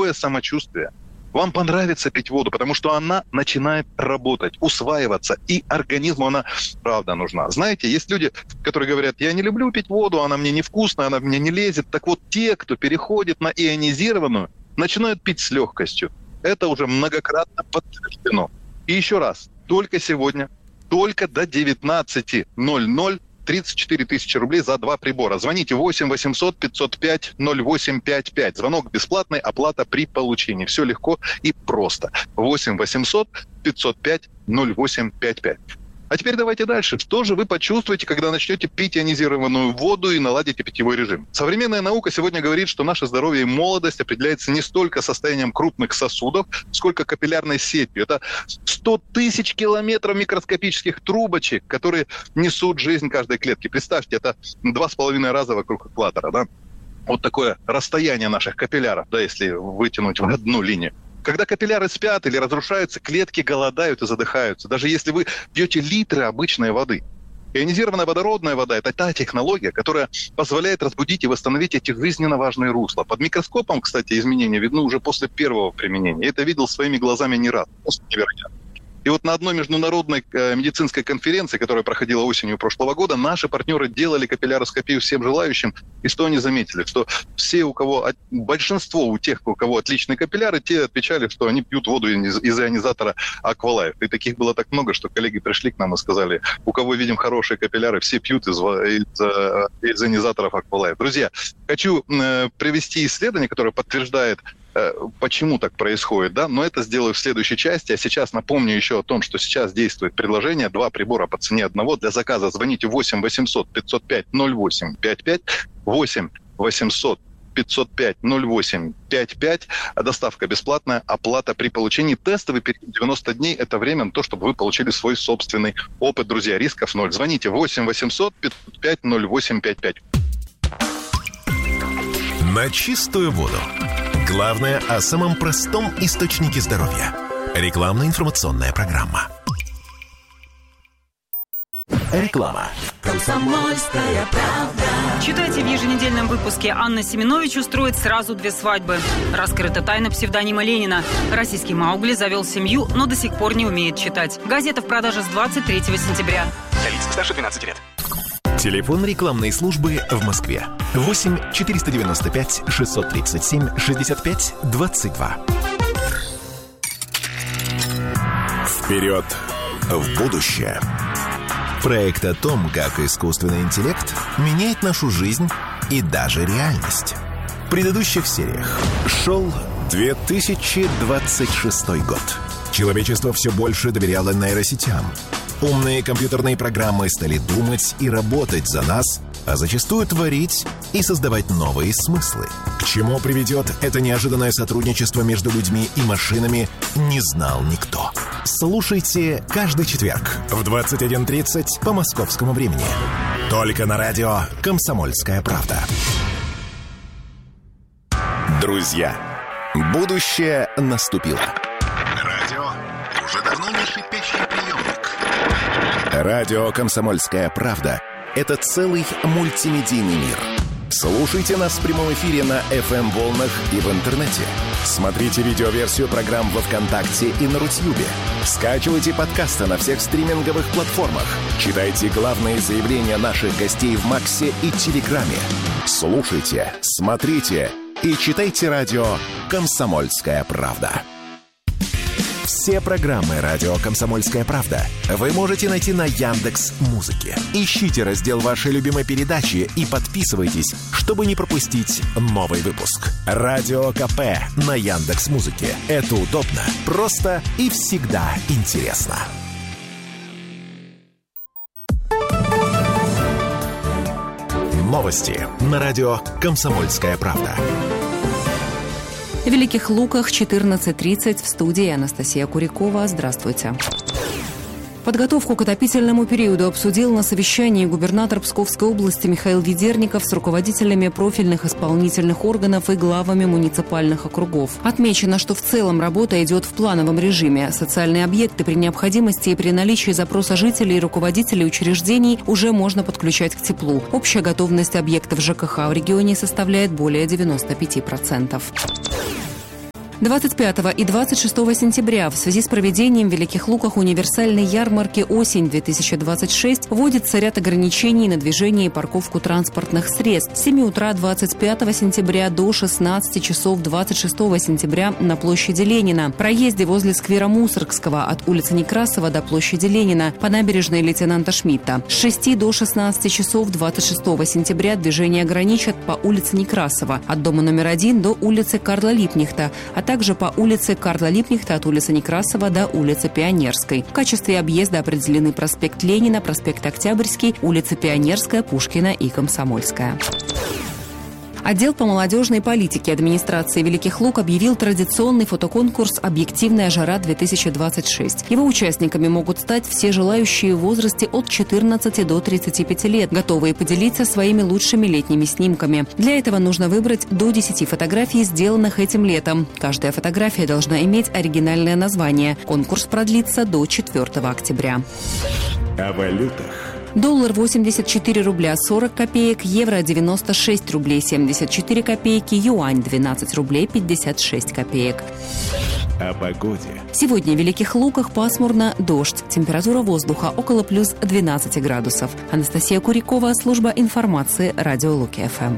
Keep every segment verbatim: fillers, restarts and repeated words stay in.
плохое самочувствие. Вам понравится пить воду, потому что она начинает работать, усваиваться, и организму она правда нужна. Знаете, есть люди, которые говорят, я не люблю пить воду, она мне невкусная, она мне не лезет. Так вот, те, кто переходит на ионизированную, начинают пить с легкостью. Это уже многократно подтверждено. И еще раз, только сегодня, только до девятнадцати ноль-ноль тридцать четыре тысячи рублей за два прибора. Звоните восемь восемьсот пятьсот пять ноль восемь пять пять. Звонок бесплатный, оплата при получении. Все легко и просто. восемь восемьсот пятьсот пять ноль восемь пять пять. А теперь давайте дальше. Что же вы почувствуете, когда начнете пить ионизированную воду и наладите питьевой режим? Современная наука сегодня говорит, что наше здоровье и молодость определяется не столько состоянием крупных сосудов, сколько капиллярной сетью. Это сто тысяч километров микроскопических трубочек, которые несут жизнь каждой клетки. Представьте, это два с половиной раза вокруг экватора, да? Вот такое расстояние наших капилляров, да, если вытянуть в одну линию. Когда капилляры спят или разрушаются, клетки голодают и задыхаются. Даже если вы пьете литры обычной воды. Ионизированная водородная вода – это та технология, которая позволяет разбудить и восстановить эти жизненно важные русла. Под микроскопом, кстати, изменения видны уже после первого применения. Я это видел своими глазами не раз. Просто невероятно. И вот на одной международной э, медицинской конференции, которая проходила осенью прошлого года, наши партнеры делали капилляроскопию всем желающим, и что они заметили? Что все, у кого, большинство у тех, у кого отличные капилляры, те отвечали, что они пьют воду из, из ионизатора Aqualife. И таких было так много, что коллеги пришли к нам и сказали, у кого видим хорошие капилляры, все пьют из, из, из ионизаторов Aqualife. Друзья, хочу э, привести исследование, которое подтверждает, почему так происходит, да, но это сделаю в следующей части. А сейчас напомню еще о том, что сейчас действует предложение два прибора по цене одного. Для заказа звоните восемь восемьсот пятьсот пять ноль восемь пять пять, восемь восемьсот пятьсот пять ноль восемь пять пять. Доставка бесплатная, оплата при получении. Тестовый период девяносто дней. Это время на то, чтобы вы получили свой собственный опыт. Друзья, рисков ноль. Звоните восемь восемьсот пятьсот пять ноль восемь пять пять. На чистую воду. Главное о самом простом источнике здоровья. Рекламно-информационная программа. Реклама. Комсомольская правда. Читайте в еженедельном выпуске. Анна Семенович устроит сразу две свадьбы. Раскрыта тайна псевдонима Ленина. Российский Маугли завел семью, но до сих пор не умеет читать. Газета в продаже с двадцать третьего сентября. Для лиц старше двенадцати лет. Телефон рекламной службы в Москве. восемь четыреста девяносто пять шестьсот тридцать семь шестьдесят пять двадцать два. Вперед в будущее. Проект о том, как искусственный интеллект меняет нашу жизнь и даже реальность. В предыдущих сериях шел две тысячи двадцать шестой год. Человечество все больше доверяло нейросетям. Умные компьютерные программы стали думать и работать за нас, а зачастую творить и создавать новые смыслы. К чему приведет это неожиданное сотрудничество между людьми и машинами, не знал никто. Слушайте каждый четверг в двадцать один тридцать по московскому времени. Только на радио «Комсомольская правда». Друзья, будущее наступило. Радио уже давно не шипящий приемник. Радио «Комсомольская правда» — это целый мультимедийный мир. Слушайте нас в прямом эфире на эф эм-волнах и в интернете. Смотрите видеоверсию программ во ВКонтакте и на Рутьюбе. Скачивайте подкасты на всех стриминговых платформах. Читайте главные заявления наших гостей в Максе и Телеграме. Слушайте, смотрите и читайте радио «Комсомольская правда». Все программы «Радио Комсомольская правда» вы можете найти на Яндекс.Музыке. Ищите раздел вашей любимой передачи и подписывайтесь, чтобы не пропустить новый выпуск. Радио КП на Яндекс.Музыке. Это удобно, просто и всегда интересно. Новости на радио «Комсомольская правда». В Великих Луках четырнадцать тридцать в студии Анастасия Курякова. Здравствуйте. Подготовку к отопительному периоду обсудил на совещании губернатор Псковской области Михаил Ведерников с руководителями профильных исполнительных органов и главами муниципальных округов. Отмечено, что в целом работа идет в плановом режиме. Социальные объекты при необходимости и при наличии запроса жителей и руководителей учреждений уже можно подключать к теплу. Общая готовность объектов ЖКХ в регионе составляет более девяносто пять процентов. двадцать пятого и двадцать шестого сентября в связи с проведением в Великих Луках универсальной ярмарки «Осень-две тысячи двадцать шесть» вводится ряд ограничений на движение и парковку транспортных средств. С семи утра двадцать пятого сентября до шестнадцати часов двадцать шестого сентября на площади Ленина. Проезде возле сквера Мусоргского от улицы Некрасова до площади Ленина по набережной лейтенанта Шмидта. С шести до шестнадцати часов двадцать шестого сентября движение ограничат по улице Некрасова от дома номер один до улицы Карла Липнихта, а также по улице Карла Липнихта от улицы Некрасова до улицы Пионерской. В качестве объезда определены проспект Ленина, проспект Октябрьский, улица Пионерская, Пушкина и Комсомольская. Отдел по молодежной политике администрации Великих Лук объявил традиционный фотоконкурс «Объективная жара-две тысячи двадцать шесть». Его участниками могут стать все желающие в возрасте от четырнадцати до тридцати пяти лет, готовые поделиться своими лучшими летними снимками. Для этого нужно выбрать до десяти фотографий, сделанных этим летом. Каждая фотография должна иметь оригинальное название. Конкурс продлится до четвёртого октября. О валютах. Доллар восемьдесят четыре рубля сорок копеек, евро девяносто шесть рублей семьдесят четыре копейки, юань двенадцать рублей пятьдесят шесть копеек. О погоде. Сегодня в Великих Луках пасмурно, дождь. Температура воздуха около плюс двенадцати градусов. Анастасия Курикова, служба информации, радио Луки-ФМ.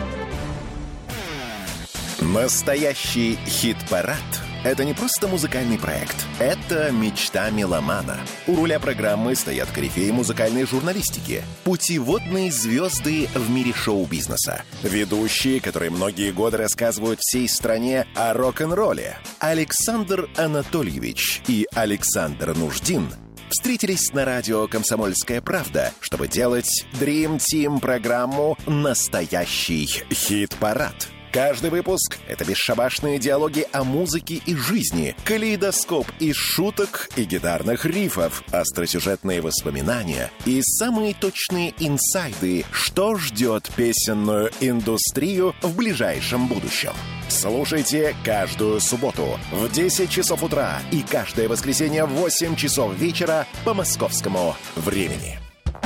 Настоящий хит-парад – это не просто музыкальный проект. Это мечта меломана. У руля программы стоят корифеи музыкальной журналистики, путеводные звезды в мире шоу-бизнеса, ведущие, которые многие годы рассказывают всей стране о рок-н-ролле. Александр Анатольевич и Александр Нуждин встретились на радио «Комсомольская правда», чтобы делать Dream Team программу «Настоящий хит-парад». Каждый выпуск — это бесшабашные диалоги о музыке и жизни, калейдоскоп из шуток и гитарных рифов, остросюжетные воспоминания и самые точные инсайды, что ждет песенную индустрию в ближайшем будущем. Слушайте каждую субботу в десять часов утра и каждое воскресенье в восемь часов вечера по московскому времени.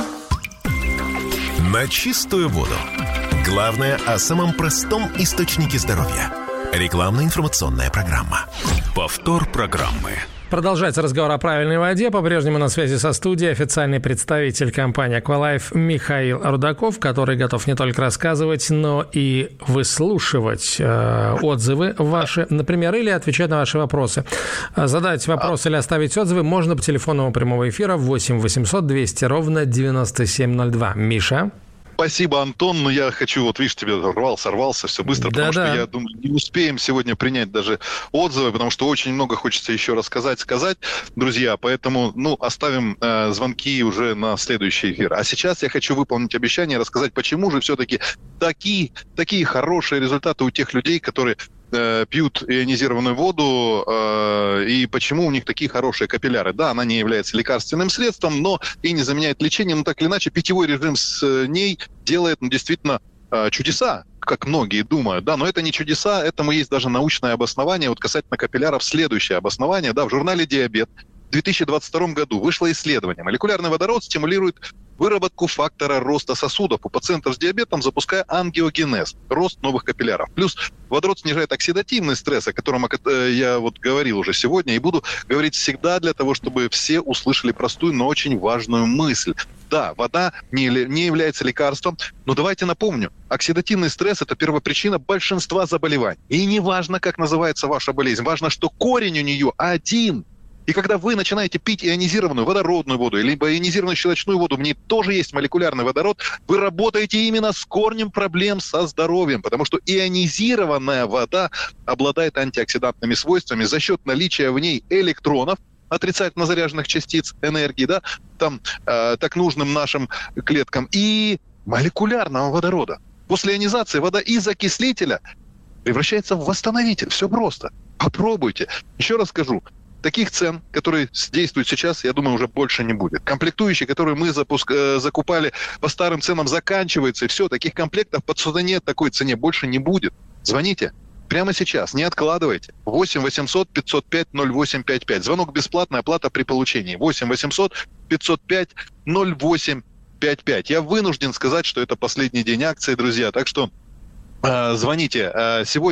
На чистую воду. Главное о самом простом источнике здоровья. Рекламно-информационная программа. Повтор программы. Продолжается разговор о правильной воде. По-прежнему на связи со студией официальный представитель компании «Аквалайф» Михаил Рудаков, который готов не только рассказывать, но и выслушивать э, отзывы ваши, например, или отвечать на ваши вопросы. Задать вопрос или оставить отзывы можно по телефону прямого эфира восемь восемьсот двести ровно девяносто семь ноль два. Миша? Спасибо, Антон, но я хочу, вот видишь, тебе рвался, рвался, все быстро, да, потому да. что я думаю, не успеем сегодня принять даже отзывы, потому что очень много хочется еще рассказать, сказать, друзья, поэтому, ну, оставим э, звонки уже на следующий эфир. А сейчас я хочу выполнить обещание, рассказать, почему же все-таки такие, такие хорошие результаты у тех людей, которые э, пьют ионизированную воду, э, и почему у них такие хорошие капилляры. Да, она не является лекарственным средством, но и не заменяет лечение, но так или иначе питьевой режим с ней делает, ну, действительно, чудеса, как многие думают, да, но это не чудеса, этому есть даже научное обоснование. Вот касательно капилляров следующее обоснование, да, в журнале «Диабет» в две тысячи двадцать втором году вышло исследование. Молекулярный водород стимулирует выработку фактора роста сосудов у пациентов с диабетом, запуская ангиогенез, рост новых капилляров. Плюс водород снижает оксидативный стресс, о котором я вот говорил уже сегодня, и буду говорить всегда для того, чтобы все услышали простую, но очень важную мысль. Да, вода не, не является лекарством, но давайте напомню, оксидативный стресс – это первопричина большинства заболеваний. И не важно, как называется ваша болезнь, важно, что корень у нее один. И когда вы начинаете пить ионизированную водородную воду, либо ионизированную щелочную воду, в ней тоже есть молекулярный водород, вы работаете именно с корнем проблем со здоровьем, потому что ионизированная вода обладает антиоксидантными свойствами за счет наличия в ней электронов, отрицательно заряженных частиц энергии, да, там, э, так нужным нашим клеткам, и молекулярного водорода. После ионизации вода из окислителя превращается в восстановитель. Все просто. Попробуйте. Еще раз скажу. Таких цен, которые действуют сейчас, я думаю, уже больше не будет. Комплектующие, которые мы запуск... закупали по старым ценам, заканчиваются, и все, таких комплектов по цене, такой цене больше не будет. Звоните прямо сейчас, не откладывайте. восемь восемьсот пятьсот пять ноль восемь пять пять. Звонок бесплатный, оплата при получении. восемь восемьсот пятьсот пять ноль восемь пять пять. Я вынужден сказать, что это последний день акции, друзья, так что э, звоните. Э, сегодня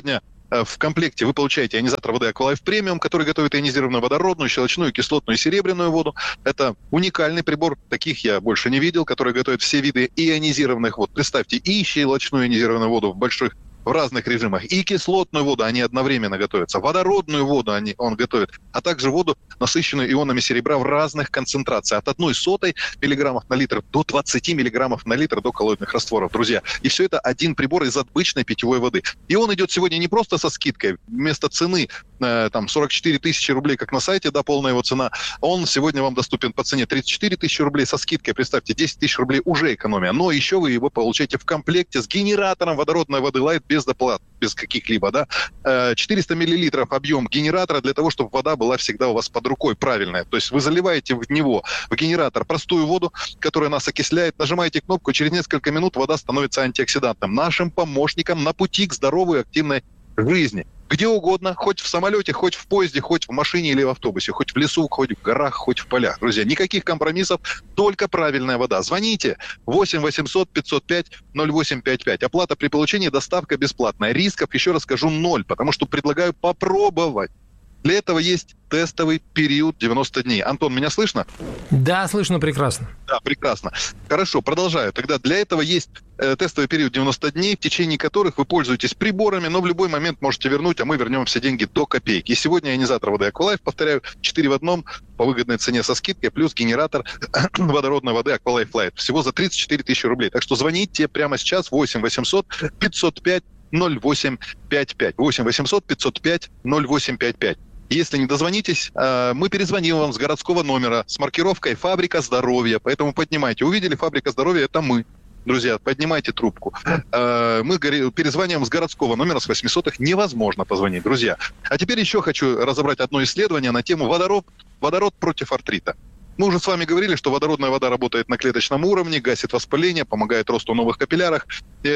в комплекте вы получаете ионизатор воды Aqualife Premium, который готовит ионизированную водородную, щелочную, кислотную и серебряную воду. Это уникальный прибор, таких я больше не видел, который готовит все виды ионизированных вод. Представьте, и щелочную ионизированную воду в больших в разных режимах. И кислотную воду они одновременно готовятся. Водородную воду они, он готовит. А также воду, насыщенную ионами серебра в разных концентрациях. От одной сотой миллиграммов на литр до двадцати миллиграммов на литр до коллоидных растворов, друзья. И все это один прибор из обычной питьевой воды. И он идет сегодня не просто со скидкой. Вместо цены э, там сорок четыре тысячи рублей, как на сайте, да, полная его цена. Он сегодня вам доступен по цене тридцать четыре тысячи рублей со скидкой. Представьте, десять тысяч рублей уже экономия. Но еще вы его получаете в комплекте с генератором водородной воды Light без доплат, без каких-либо, да. четыреста миллилитров объем генератора для того, чтобы вода была всегда у вас под рукой правильная. То есть вы заливаете в него, в генератор, простую воду, которая нас окисляет, нажимаете кнопку, через несколько минут вода становится антиоксидантом, нашим помощником на пути к здоровой активной жизни. Где угодно, хоть в самолете, хоть в поезде, хоть в машине или в автобусе, хоть в лесу, хоть в горах, хоть в полях. Друзья, никаких компромиссов, только правильная вода. Звоните восемь восемьсот пятьсот пять ноль восемь пять пять. Оплата при получении, доставка бесплатная. Рисков, еще раз скажу, ноль, потому что предлагаю попробовать. Для этого есть тестовый период девяносто дней. Антон, меня слышно? Да, слышно прекрасно. Да, прекрасно. Хорошо, продолжаю. Тогда для этого есть э, тестовый период девяносто дней, в течение которых вы пользуетесь приборами, но в любой момент можете вернуть, а мы вернем все деньги до копейки. И сегодня ионизатор воды Aqualife, повторяю, четыре в одном, по выгодной цене со скидкой, плюс генератор водородной воды Aqualife Light. Всего за тридцать четыре тысячи рублей. Так что звоните прямо сейчас восемь восемьсот пятьсот пять ноль восемь пять пять. восемь восемьсот пятьсот пять ноль восемь пять пять. Если не дозвонитесь, мы перезвоним вам с городского номера с маркировкой «Фабрика здоровья». Поэтому поднимайте. Увидели «Фабрика здоровья» — это мы. Друзья, поднимайте трубку. Мы перезваниваем с городского номера, с восьмисотых невозможно позвонить, друзья. А теперь еще хочу разобрать одно исследование на тему водород, водород против артрита. Мы уже с вами говорили, что водородная вода работает на клеточном уровне, гасит воспаление, помогает росту новых капиллярах,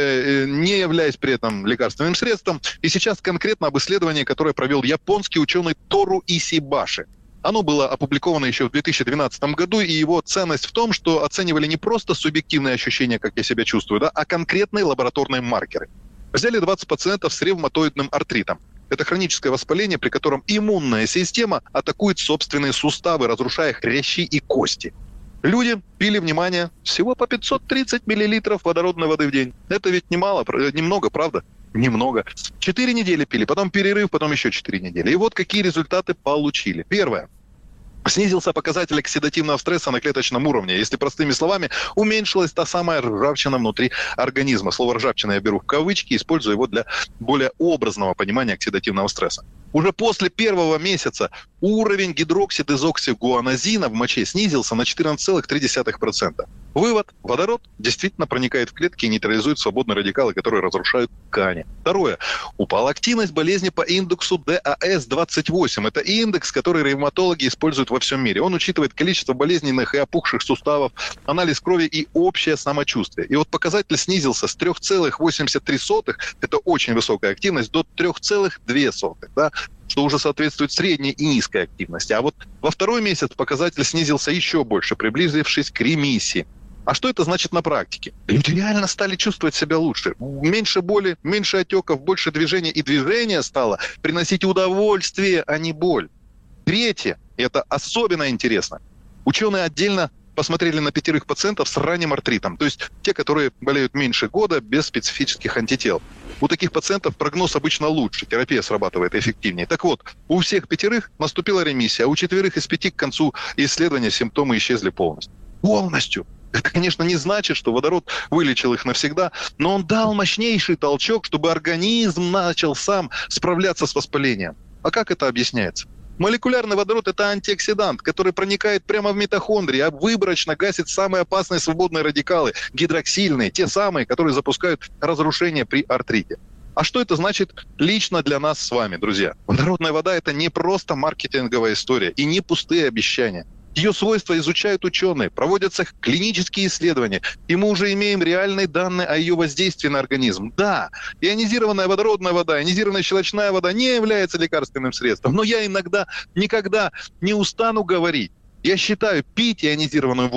не являясь при этом лекарственным средством. И сейчас конкретно об исследовании, которое провел японский ученый Тору Исибаши. Оно было опубликовано еще в две тысячи двенадцатом году, и его ценность в том, что оценивали не просто субъективные ощущения, как я себя чувствую, да, а конкретные лабораторные маркеры. Взяли двадцать пациентов с ревматоидным артритом. Это хроническое воспаление, при котором иммунная система атакует собственные суставы, разрушая хрящи и кости. Люди пили, внимание, всего по пятьсот тридцать миллилитров водородной воды в день. Это ведь немало, немного, правда? Немного. Четыре недели пили, потом перерыв, потом еще четыре недели. И вот какие результаты получили. Первое. Снизился показатель оксидативного стресса на клеточном уровне. Если простыми словами, уменьшилась та самая ржавчина внутри организма. Слово «ржавчина» я беру в кавычки, использую его для более образного понимания оксидативного стресса. Уже после первого месяца уровень гидроксидезоксигуанозина в моче снизился на четырнадцать целых три десятых процента. Вывод. Водород действительно проникает в клетки и нейтрализует свободные радикалы, которые разрушают ткани. Второе. Упала активность болезни по индексу ди эй эс двадцать восемь. Это индекс, который ревматологи используют во всем мире. Он учитывает количество болезненных и опухших суставов, анализ крови и общее самочувствие. И вот показатель снизился с три целых восемьдесят три сотых, это очень высокая активность, до три целых две десятых сотых, да, что уже соответствует средней и низкой активности. А вот во второй месяц показатель снизился еще больше, приблизившись к ремиссии. А что это значит на практике? Люди реально стали чувствовать себя лучше. Меньше боли, меньше отеков, больше движения. И движение стало приносить удовольствие, а не боль. Третье, и это особенно интересно. Ученые отдельно посмотрели на пятерых пациентов с ранним артритом. То есть те, которые болеют меньше года без специфических антител. У таких пациентов прогноз обычно лучше, терапия срабатывает эффективнее. Так вот, у всех пятерых наступила ремиссия, а у четверых из пяти к концу исследования симптомы исчезли полностью. Полностью! Это, конечно, не значит, что водород вылечил их навсегда, но он дал мощнейший толчок, чтобы организм начал сам справляться с воспалением. А как это объясняется? Молекулярный водород – это антиоксидант, который проникает прямо в митохондрии, а выборочно гасит самые опасные свободные радикалы, гидроксильные, те самые, которые запускают разрушение при артрите. А что это значит лично для нас с вами, друзья? Водородная вода – это не просто маркетинговая история и не пустые обещания. Ее свойства изучают ученые, проводятся клинические исследования, и мы уже имеем реальные данные о ее воздействии на организм. Да, ионизированная водородная вода, ионизированная щелочная вода не является лекарственным средством, но я иногда, никогда не устану говорить. Я считаю, пить ионизированную воду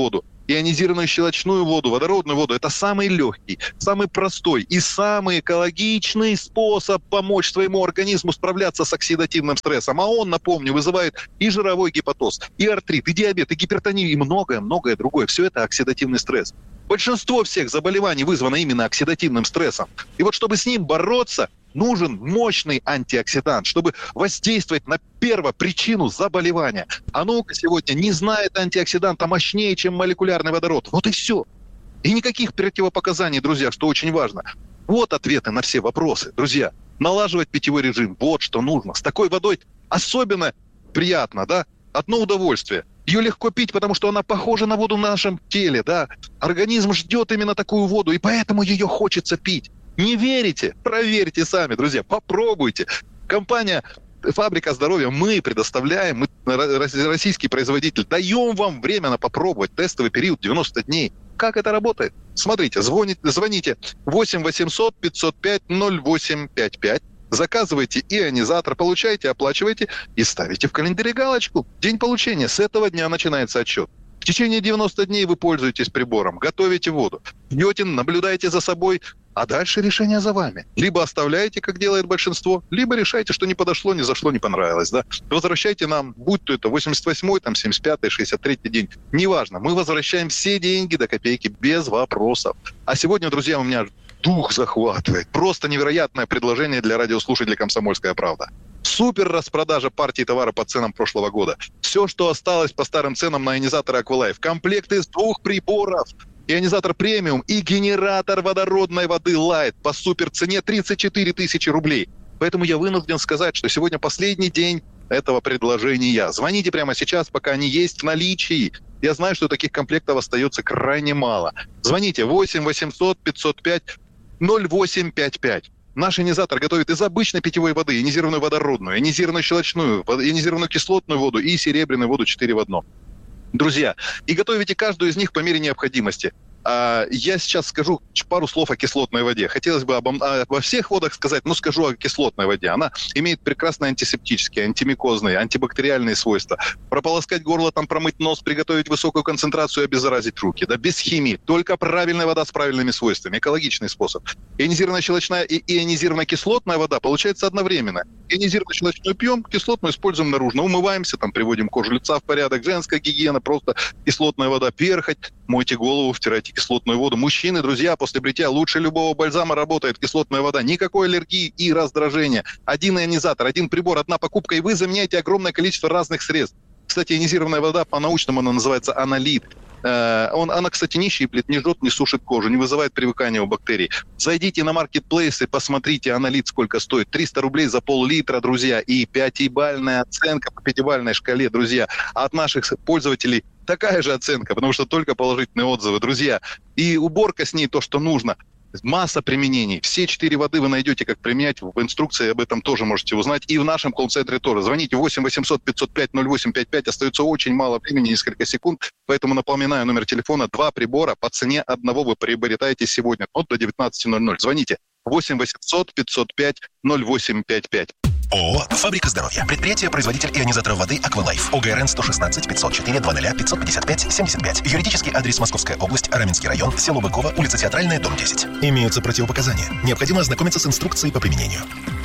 ионизированную щелочную воду, водородную воду. Это самый легкий, самый простой и самый экологичный способ помочь своему организму справляться с оксидативным стрессом. А он, напомню, вызывает и жировой гепатоз, и артрит, и диабет, и гипертонию, и многое-многое другое. Все это оксидативный стресс. Большинство всех заболеваний вызвано именно оксидативным стрессом. И вот чтобы с ним бороться, нужен мощный антиоксидант, чтобы воздействовать на первопричину заболевания. А наука сегодня не знает антиоксиданта мощнее, чем молекулярный водород. Вот и все. И никаких противопоказаний, друзья, что очень важно. Вот ответы на все вопросы, друзья. Налаживать питьевой режим, вот что нужно. С такой водой особенно приятно, да? Одно удовольствие. Ее легко пить, потому что она похожа на воду в нашем теле, да? Организм ждет именно такую воду, и поэтому ее хочется пить. Не верите? Проверьте сами, друзья, попробуйте. Компания «Фабрика здоровья», мы предоставляем, мы, российский производитель, даем вам время на попробовать, тестовый период девяносто дней. Как это работает? Смотрите, звоните, звоните восемь восемьсот пятьсот пять ноль восемь пять пять, заказывайте ионизатор, получаете, оплачиваете и ставите в календаре галочку. День получения. С этого дня начинается отсчет. В течение девяноста дней вы пользуетесь прибором, готовите воду, пьете, наблюдаете за собой, а дальше решение за вами. Либо оставляете, как делает большинство, либо решаете, что не подошло, не зашло, не понравилось. Да? Возвращайте нам, будь то это восемьдесят восьмой, там, семьдесят пятый, шестьдесят третий день. Неважно, мы возвращаем все деньги до копейки без вопросов. А сегодня, друзья, у меня дух захватывает. Просто невероятное предложение для радиослушателей «Комсомольская правда». Супер распродажа партии товара по ценам прошлого года. Все, что осталось по старым ценам на ионизаторы Aqualife. Комплект из двух приборов. Ионизатор премиум и генератор водородной воды Light по супер цене тридцать четыре тысячи рублей. Поэтому я вынужден сказать, что сегодня последний день этого предложения. Звоните прямо сейчас, пока они есть в наличии. Я знаю, что таких комплектов остается крайне мало. Звоните восемь восемьсот пятьсот пять ноль восемь пять пять. Наш ионизатор готовит из обычной питьевой воды ионизированную водородную, ионизированную щелочную, ионизированную кислотную воду и серебряную воду четыре в одном. Друзья, и готовите каждую из них по мере необходимости. А, я сейчас скажу пару слов о кислотной воде. Хотелось бы обо, обо всех водах сказать, но скажу о кислотной воде. Она имеет прекрасные антисептические, антимикозные, антибактериальные свойства. Прополоскать горло, там промыть нос, приготовить высокую концентрацию и обеззаразить руки. Да, без химии. Только правильная вода с правильными свойствами. Экологичный способ. Ионизированная щелочная и ионизированная кислотная вода получается одновременно. Ионизированную щелочную пьем, кислотную используем наружно. Умываемся, там приводим кожу лица в порядок. Женская гигиена, просто кислотная вода, перхоть. Мойте голову, втирайте кислотную воду. Мужчины, друзья, после бритья лучше любого бальзама работает кислотная вода. Никакой аллергии и раздражения. Один ионизатор, один прибор, одна покупка, и вы заменяете огромное количество разных средств. Кстати, ионизированная вода, по-научному она называется анолит. Э, он, она, кстати, не щиплет, не жжет, не сушит кожу, не вызывает привыкания у бактерий. Зайдите на маркетплейс и посмотрите, анолит сколько стоит. триста рублей за пол-литра, друзья. И пятибалльная оценка по пятибалльной шкале, друзья. А от наших пользователей такая же оценка, потому что только положительные отзывы, друзья. И уборка с ней то, что нужно. Масса применений. Все четыре воды вы найдете, как применять. В инструкции об этом тоже можете узнать. И в нашем колл-центре тоже. Звоните восемь восемьсот пятьсот пять ноль восемь пять пять. Остается очень мало времени, несколько секунд. Поэтому напоминаю номер телефона. Два прибора по цене одного вы приобретаете сегодня. Вот до девятнадцати ноль-ноль. Звоните восемь восемьсот пятьсот пять ноль восемь пять пять. ООО «Фабрика здоровья». Предприятие-производитель ионизаторов воды «Аквалайф». ОГРН сто шестнадцать пятьсот четыре двадцать пятьсот пятьдесят пять семьдесят пять. Юридический адрес: Московская область, Раменский район, село Быково, улица Театральная, дом десять. Имеются противопоказания. Необходимо ознакомиться с инструкцией по применению.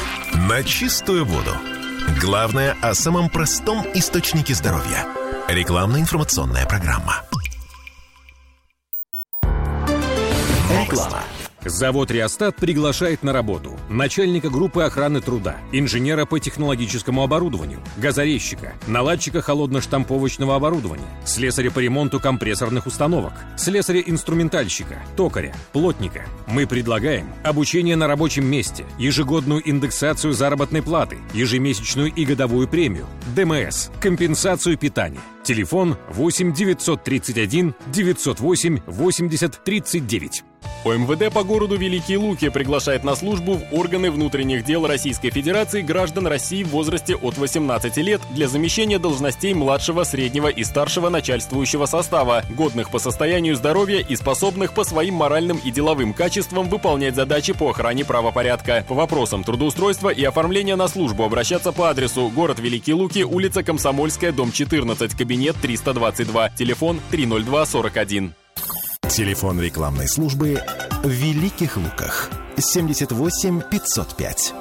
На чистую воду. Главное о самом простом источнике здоровья. Рекламно-информационная программа. Реклама. Завод «Реостат» приглашает на работу начальника группы охраны труда, инженера по технологическому оборудованию, газорезчика, наладчика холодно-штамповочного оборудования, слесаря по ремонту компрессорных установок, слесаря-инструментальщика, токаря, плотника. Мы предлагаем обучение на рабочем месте, ежегодную индексацию заработной платы, ежемесячную и годовую премию, ДМС, компенсацию питания. Телефон восемь девятьсот тридцать один девятьсот восемь восемьдесят тридцать девять. ОМВД по городу Великие Луки приглашает на службу в органы внутренних дел Российской Федерации граждан России в возрасте от восемнадцати лет для замещения должностей младшего, среднего и старшего начальствующего состава, годных по состоянию здоровья и способных по своим моральным и деловым качествам выполнять задачи по охране правопорядка. По вопросам трудоустройства и оформления на службу обращаться по адресу: город Великие Луки, улица Комсомольская, дом четырнадцать, кабинет кабинет триста двадцать два, телефон триста два сорок один. Телефон рекламной службы в Великих Луках семьдесят восемь пятьсот пять.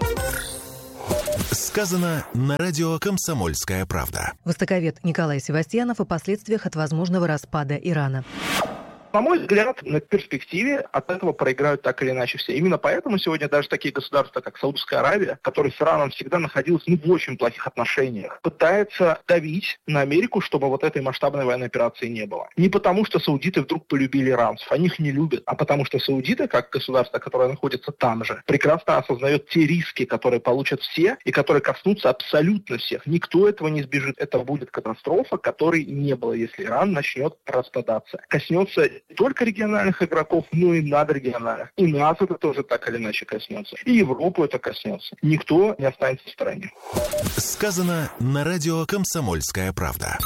Сказано на радио «Комсомольская правда». Востоковед Николай Севастьянов о последствиях от возможного распада Ирана. На мой взгляд, на перспективе от этого проиграют так или иначе все. Именно поэтому сегодня даже такие государства, как Саудовская Аравия, которая с Ираном всегда находилась ну, в очень плохих отношениях, пытается давить на Америку, чтобы вот этой масштабной военной операции не было. Не потому, что саудиты вдруг полюбили иранцев, они их не любят, а потому что саудиты, как государство, которое находится там же, прекрасно осознает те риски, которые получат все и которые коснутся абсолютно всех. Никто этого не избежит. Это будет катастрофа, которой не было, если Иран начнет распадаться. Коснется не только региональных игроков, но и надрегиональных. И нас это тоже так или иначе коснется. И Европу это коснется. Никто не останется в стороне. Сказано на радио «Комсомольская правда».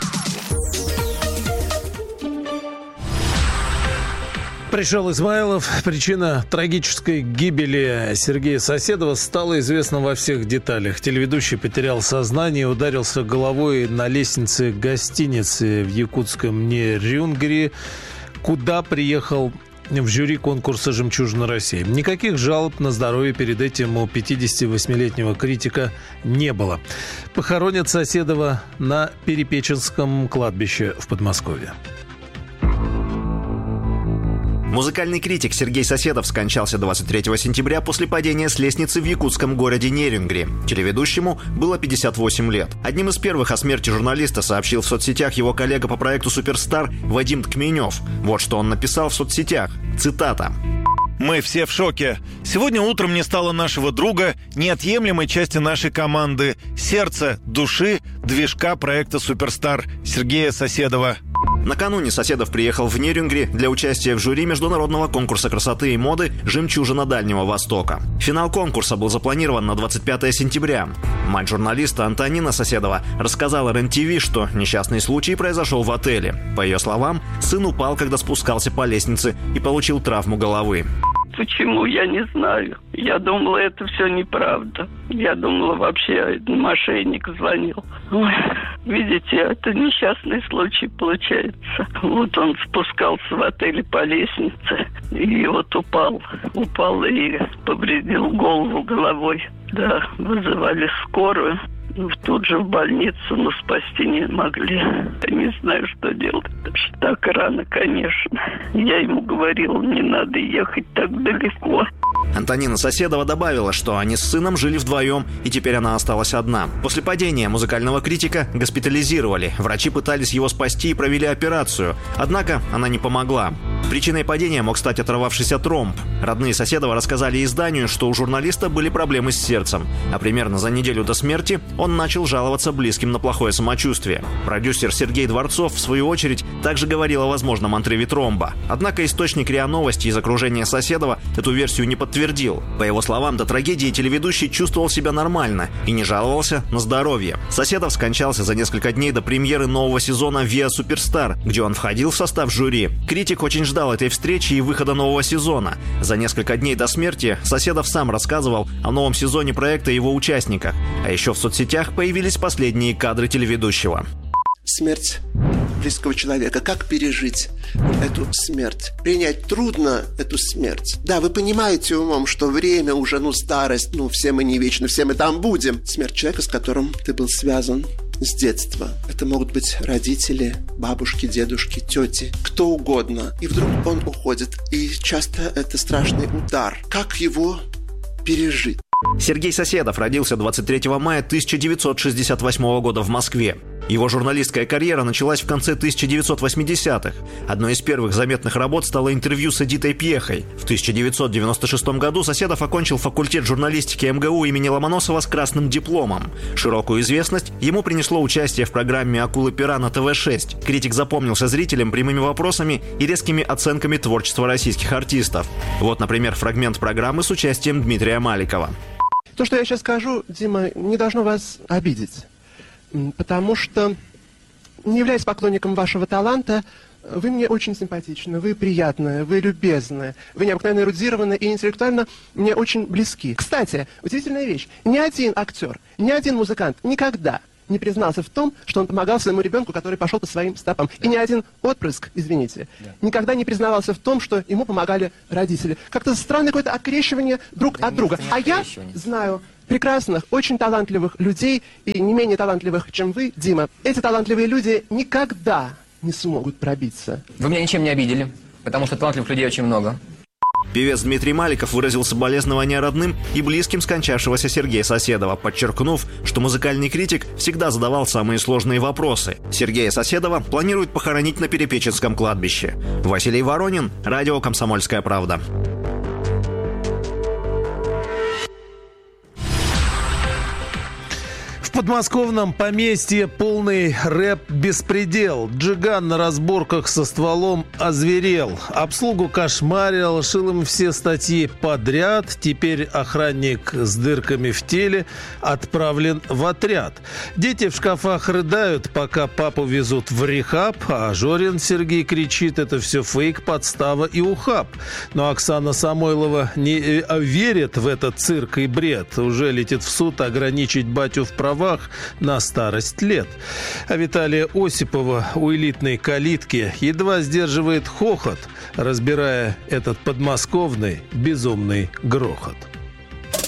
Пришел Измайлов. Причина трагической гибели Сергея Соседова стала известна во всех деталях. Телеведущий потерял сознание, ударился головой на лестнице гостиницы в якутском Нерюнгри, куда приехал в жюри конкурса «Жемчужина России». Никаких жалоб на здоровье перед этим у пятидесятивосьмилетнего критика не было. Похоронят Соседова на Перепеченском кладбище в Подмосковье. Музыкальный критик Сергей Соседов скончался двадцать третьего сентября после падения с лестницы в якутском городе Нерюнгри. Телеведущему было пятьдесят восемь лет. Одним из первых о смерти журналиста сообщил в соцсетях его коллега по проекту «Суперстар» Вадим Ткменев. Вот что он написал в соцсетях. Цитата. «Мы все в шоке. Сегодня утром не стало нашего друга, неотъемлемой части нашей команды, сердца, души, движка проекта «Суперстар» Сергея Соседова». Накануне Соседов приехал в Нерюнгри для участия в жюри международного конкурса красоты и моды «Жемчужина Дальнего Востока». Финал конкурса был запланирован на двадцать пятого сентября. Мать журналиста Антонина Соседова рассказала эр эн ти ви, что несчастный случай произошел в отеле. По ее словам, сын упал, когда спускался по лестнице и получил травму головы. Почему, я не знаю. Я думала, это все неправда. Я думала, вообще мошенник звонил. Ой, видите, это несчастный случай получается. Вот он спускался в отеле по лестнице и вот упал. Упал и повредил голову головой. Да, вызывали скорую. Тут же в больницу, но спасти не могли. Я не знаю, что делать. Так рано, конечно. Я ему говорила, не надо ехать так далеко. Антонина Соседова добавила, что они с сыном жили вдвоем, и теперь она осталась одна. После падения музыкального критика госпитализировали. Врачи пытались его спасти и провели операцию. Однако она не помогла. Причиной падения мог стать оторвавшийся тромб. Родные Соседова рассказали изданию, что у журналиста были проблемы с сердцем. А примерно за неделю до смерти он начал жаловаться близким на плохое самочувствие. Продюсер Сергей Дворцов, в свою очередь, также говорил о возможном отрыве тромба. Однако источник РИА Новости из окружения Соседова эту версию не подтвердил. По его словам, до трагедии телеведущий чувствовал себя нормально и не жаловался на здоровье. Соседов скончался за несколько дней до премьеры нового сезона «Виа Суперстар», где он входил в состав жюри. Критик очень ждал этой встречи и выхода нового сезона. За несколько дней до смерти Соседов сам рассказывал о новом сезоне проекта и его участниках. А еще в соцсетях появились последние кадры телеведущего. Смерть близкого человека. Как пережить эту смерть? Принять трудно эту смерть. Да, вы понимаете умом, что время уже, ну, старость, ну, все мы не вечны, все мы там будем. Смерть человека, с которым ты был связан с детства. Это могут быть родители, бабушки, дедушки, тети, кто угодно. И вдруг он уходит. И часто это страшный удар. Как его пережить? Сергей Соседов родился двадцать третьего мая тысяча девятьсот шестьдесят восьмого года в Москве. Его журналистская карьера началась в конце тысяча девятьсот восьмидесятых. Одной из первых заметных работ стало интервью с Эдитой Пьехой. В тысяча девятьсот девяносто шестом году Соседов окончил факультет журналистики эм гэ у имени Ломоносова с красным дипломом. Широкую известность ему принесло участие в программе «Акулы-пера» на тэ вэ шесть. Критик запомнился зрителям прямыми вопросами и резкими оценками творчества российских артистов. Вот, например, фрагмент программы с участием Дмитрия Маликова. То, что я сейчас скажу, Дима, не должно вас обидеть. Потому что, не являясь поклонником вашего таланта, вы мне очень симпатичны, вы приятные, вы любезные, вы необыкновенно эрудированы и интеллектуально мне очень близки. Кстати, удивительная вещь. Ни один актер, ни один музыкант никогда не признался в том, что он помогал своему ребенку, который пошел по своим стопам. И ни один отпрыск, извините, никогда не признавался в том, что ему помогали родители. Как-то странное какое-то открещивание друг от друга. А я знаю прекрасных, очень талантливых людей, и не менее талантливых, чем вы, Дима. Эти талантливые люди никогда не смогут пробиться. Вы меня ничем не обидели, потому что талантливых людей очень много. Певец Дмитрий Маликов выразил соболезнования родным и близким скончавшегося Сергея Соседова, подчеркнув, что музыкальный критик всегда задавал самые сложные вопросы. Сергея Соседова планируют похоронить на Перепеченском кладбище. Василий Воронин, радио «Комсомольская правда». В подмосковном поместье полный рэп-беспредел. Джиган на разборках со стволом озверел. Обслугу кошмарил, шил им все статьи подряд. Теперь охранник с дырками в теле отправлен в отряд. Дети в шкафах рыдают, пока папу везут в рехаб. А Жорин Сергей кричит: это все фейк, подстава и ухаб. Но Оксана Самойлова не верит в этот цирк и бред. Уже летит в суд ограничить батю в правах на старость лет. А Виталия Осипова у элитной калитки едва сдерживает хохот, разбирая этот подмосковный безумный грохот.